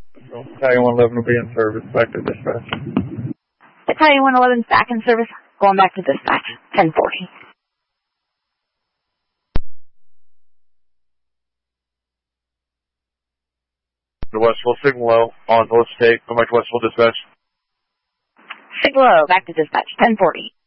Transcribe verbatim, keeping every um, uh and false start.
Battalion one eleven will be in service. Back to dispatch. Battalion one eleven back in service. Going back to dispatch. ten forty. The Westville, signal low on North State. Come back to Westville dispatch. Signal low, back to dispatch. ten forty.